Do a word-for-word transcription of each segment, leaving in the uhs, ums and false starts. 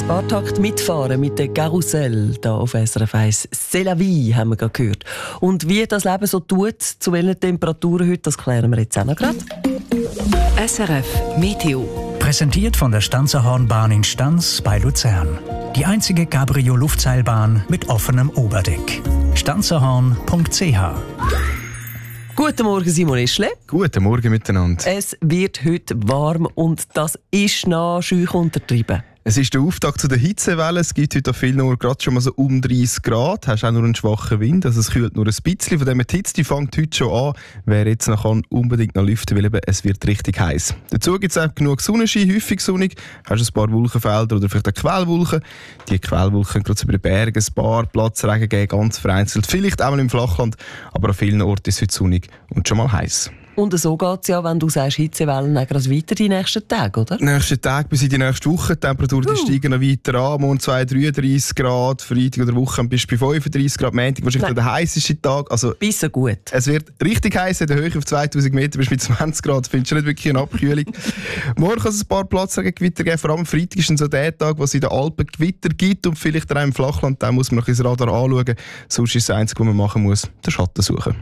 Spartakt mitfahren mit dem Karussell hier auf S R F eins. C'est la vie, haben wir gerade gehört. Und wie das Leben so tut, zu welchen Temperaturen heute, das klären wir jetzt auch noch gerade. S R F Meteo. Präsentiert von der Stanzerhornbahn in Stanz bei Luzern. Die einzige Cabrio-Luftseilbahn mit offenem Oberdeck. stanzerhorn punkt c h. Guten Morgen, Simon Ischle. Guten Morgen miteinander. Es wird heute warm und das ist noch schön untertrieben. Es ist der Auftakt zu der Hitzewelle. Es gibt heute an vielen Orten gerade schon mal so um dreißig Grad. Hast auch nur einen schwachen Wind, also es kühlt nur ein bisschen. Von dem her, die Hitze die fängt heute schon an. Wer jetzt noch kann, unbedingt noch lüften, weil eben, es wird richtig heiß. Dazu gibt es auch genug Sonnenschein, häufig sonnig. Hast ein paar Wolkenfelder oder vielleicht auch Quellwolken. Die Quellwolken gerade über den Bergen, ein paar Platzregen geben, ganz vereinzelt. Vielleicht auch mal im Flachland, aber an vielen Orten ist es heute sonnig und schon mal heiß. Und so geht es ja, wenn du sagst Hitzewellen, dann gerade weiter die nächsten Tage, oder? Die nächsten Tage bis in die nächste Woche. Die Temperaturen uh. steigen noch weiter an. Morgen zweiunddreißig, dreißig Grad. Freitag oder Woche bist du bei fünfunddreißig Grad. Montag wahrscheinlich der heißeste Tag. Also, bisschen gut. Es wird richtig heiß. In der Höhe auf zweitausend Meter bist du mit zwanzig Grad. Findest du nicht wirklich eine Abkühlung. Morgen kann es ein paar Platzregengewitter geben. Vor allem Freitag ist so der Tag, wo es in den Alpen Gewitter gibt. Und vielleicht auch im Flachland. Da muss man noch ins Radar anschauen. Sonst ist das Einzige, was man machen muss, den Schatten suchen.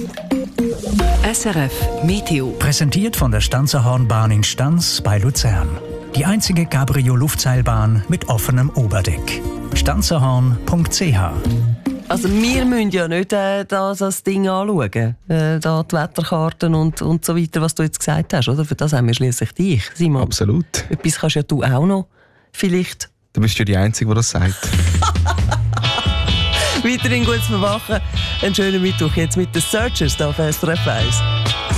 S R F Meteo. Präsentiert von der Stanzerhornbahn in Stanz bei Luzern. Die einzige Cabrio-Luftseilbahn mit offenem Oberdeck. stanzerhorn punkt c h. Also wir müssen ja nicht äh, das, das Ding anschauen, äh, da die Wetterkarten und, und so weiter, was du jetzt gesagt hast, oder? Für das haben wir schliesslich dich, Simon. Absolut. Etwas kannst ja du auch noch, vielleicht. Du bist ja die Einzige, die das sagt. Weiterhin gutes Verwachen. Einen schönen Mittwoch jetzt mit den Searchers hier auf S R F eins.